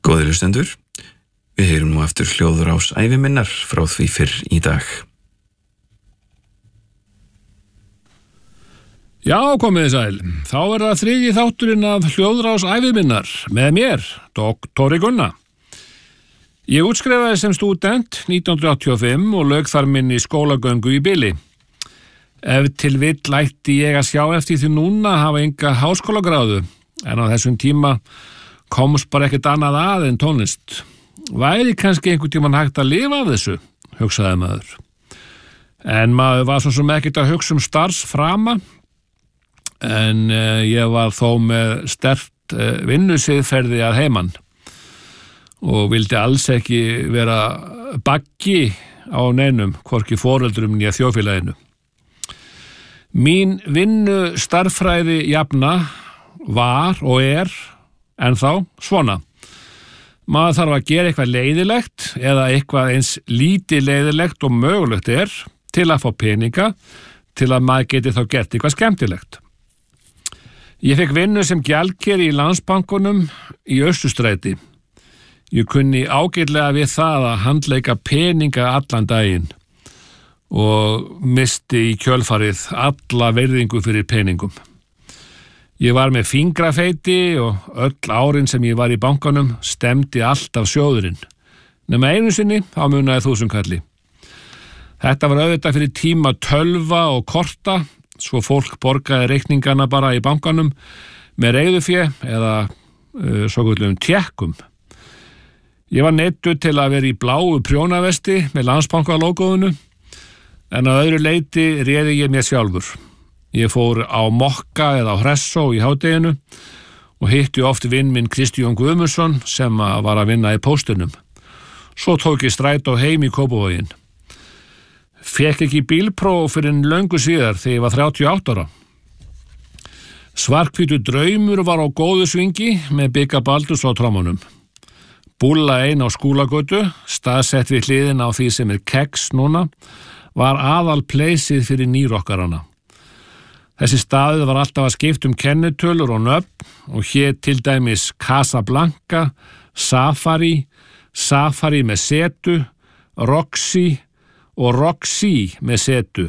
Góðir hlustendur, við heyrum nú aftur hljóðrás æviminnar frá því fyrr í dag. Já, komiði sæl. Þá það þriðji þátturinn af hljóðrás æviminnar með mér, Doktori Gunna. Ég útskrifaði sem stúdent 1985 og lauk þar minni skólagöngu í bili. Ef til vill ætti ég að sjá eftir því núna að hafa enga háskólagráðu, en á þessum tíma komst bara ekkert annað að en tónlist. Væri kannski einhvern tímann hægt að lifa af þessu, hugsaði maður. En maður var svo sem ekkert að hugsa starfsframa, en ég var þó með sterkt vinnusiðferði að heiman og vildi alls ekki vera baggi á neinum, hvorki foreldrum né þjóðfélaginu. Mín vinnu starffræði jafna var og en þá svona. Maður þarf að gera eitthvað leiðilegt eða eitthvað eins lítið leiðilegt og mögulegt til að fá peninga til að maður geti þá gert eitthvað skemmtilegt. Ég fekk vinnu sem gjaldkeri í Landsbankunum í Austurstræti. Ég kunni ágætlega við það að handleika peninga allan daginn og misti í kjölfarið alla virðingu fyrir peningum. Ég var með fingrafeiti og öll árin sem ég var í bankanum stemdi allt af sjóðurinn. Nema einu sinni þá munaði 1000 kalli. Þetta var auðvitað fyrir tíma tölva og korta, svo fólk borgaði reikningana bara í bankanum með reiðufé eða svokölluðum tékkum. Ég var neyddur til að vera í bláu prjónavesti með Landsbankalógóinu, en að öðru leyti réði ég mér sjálfur. Ég fór á Mokka eða á Hressó í hádeginu og hitti oft vinn minn Kristján Guðmundsson sem var að vinna í póstinum. Svo tók ég strætó heim í Kópavoginn. Fékk ekki bílpróf fyrir löngu síðar þegar ég var 38 ára. Svarthvítur draumur var á góðu svingi með Bigga Baldurs á trommunum. Búlla ein á Skúlagötu, staðsett við hliðina á því sem Keks núna, var aðal pleysið fyrir nýrokkarana. Þessi staður var alltaf að skipta kennitölur og nöfn og hét til dæmis Casablanca, Safari, Safari með setu, Roxy og Roxy með setu,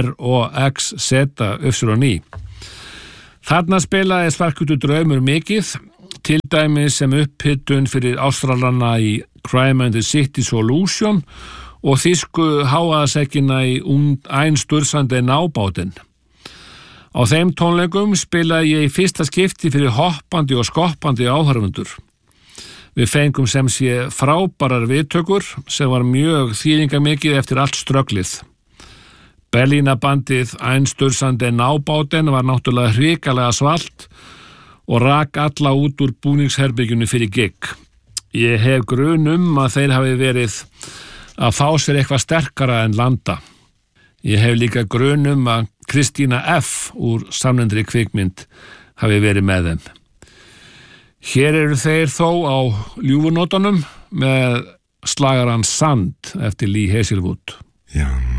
R-O-X-Z-Y. Þarna spilaði Svarthvítur draumur mikið, til dæmis sem upphittun fyrir Ástralana í Crime and the City Solution og þýsku háaðasekkina í Einstursande nábátinn. Á þeim tónleikum spilaði ég í fyrsta skipti fyrir hoppandi og skoppandi áhorfendur. Við fengum sem sé frábærar viðtökur sem var mjög þýðingamikið eftir allt strögglið. Berlínabandið Einstursande nábátinn var náttúrulega hrikalega svalt og rak alla út úr búningsherberginu fyrir gigg. Ég hef grun að þeir hafi verið að fá sér eitthvað sterkara en landa. Ég hef líka grun að Kristína F. úr samnefndri kvikmynd hafi verið með þeim. Hér eru þeir þó á ljúfunótunum með slagaran Sand eftir Lee Hazelwood. Young